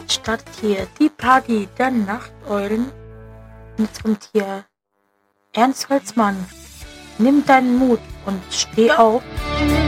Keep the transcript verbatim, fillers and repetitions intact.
Jetzt startet hier die Party der Nachteulen. Und jetzt kommt hier Ernst Holzmann. Nimm deinen Mut und steh auf.